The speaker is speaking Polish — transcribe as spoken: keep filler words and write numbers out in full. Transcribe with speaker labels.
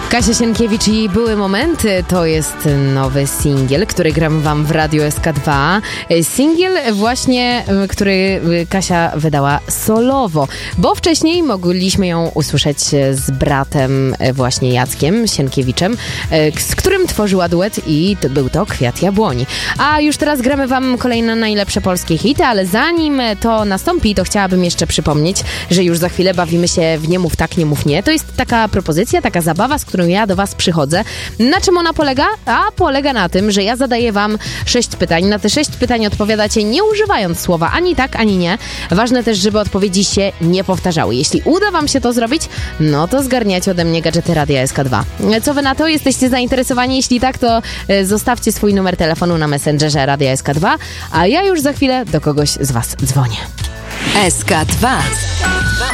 Speaker 1: Kasia Sienkiewicz i Były Momenty to jest nowy singiel, który gram wam w Radiu S K dwa. Singiel właśnie, który Kasia wydała solowo, bo wcześniej mogliśmy ją usłyszeć z bratem właśnie Jackiem Sienkiewiczem, z którym tworzyła duet i to był to Kwiat Jabłoni. A już teraz gramy wam kolejne najlepsze polskie hity, ale zanim to nastąpi, to chciałabym jeszcze przypomnieć, że już za chwilę bawimy się w Nie mów tak, nie mów nie. To jest taka propozycja, taka zabawa, z którą ja do was przychodzę. Na czym ona polega? A polega na tym, że ja zadaję wam sześć pytań. Na te sześć pytań odpowiadacie nie używając słowa ani tak, ani nie. Ważne też, żeby odpowiedzi się nie powtarzały. Jeśli uda wam się to zrobić, no to zgarniacie ode mnie gadżety Radia S K dwa. Co wy na to? Jesteście zainteresowani? Jeśli tak, to zostawcie swój numer telefonu na Messengerze Radia S K dwa, a ja już za chwilę do kogoś z was dzwonię.
Speaker 2: S K dwa.